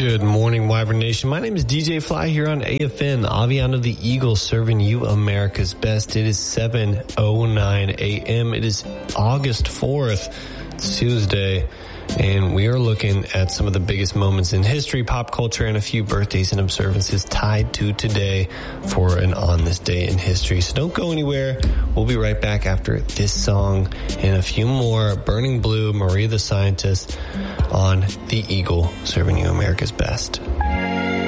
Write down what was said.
Good morning, Wyvern Nation. My name is DJ Fly here on AFN, Aviano the Eagle, serving you America's best. It is 7:09 a.m. It is August 4th. It's Tuesday, and we are looking at some of the biggest moments in history, pop culture, and a few birthdays and observances tied to today for and on this day in history. So don't go anywhere. We'll be right back after this song and a few more. Burning Blue, Maria the Scientist on the Eagle, serving you America's best.